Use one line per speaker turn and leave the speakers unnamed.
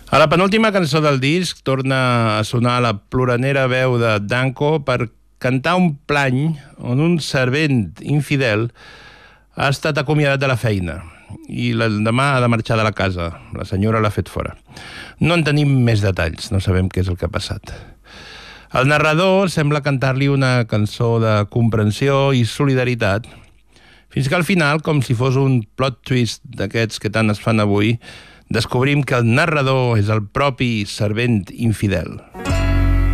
A la penúltima cançó del disc torna a sonar la ploranera veu de Danko per cantar un plany on un servent infidel ha estat acomiadat de la feina i l'endemà ha de marxar de la casa. La senyora l'ha fet fora. No en tenim més detalls, no sabem què és el que ha passat. El narrador sembla cantar-li una cançó de comprensió i solidaritat, fins que al final, com si fos un plot twist d'aquests que tant es fan avui, descobrim que el narrador és el propi servent infidel.